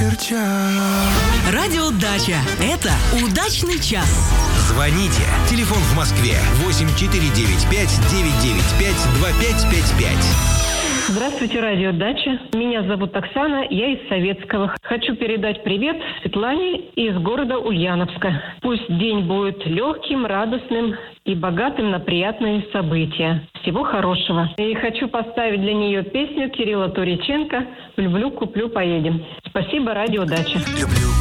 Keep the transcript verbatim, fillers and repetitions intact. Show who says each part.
Speaker 1: черчат.
Speaker 2: Радио Дача. Это удачный час.
Speaker 3: Звоните. Телефон в Москве восемь четыре девять пять девять девять пять два пять пять пять.
Speaker 4: Здравствуйте, радио Дача. Меня зовут Оксана, я из Советского. Хочу передать привет Светлане из города Ульяновска. Пусть день будет легким, радостным и богатым на приятные события. Всего хорошего. И хочу поставить для нее песню Кирилла Туриченко «Люблю, куплю, поедем». Спасибо, радио Дача.
Speaker 1: Люблю,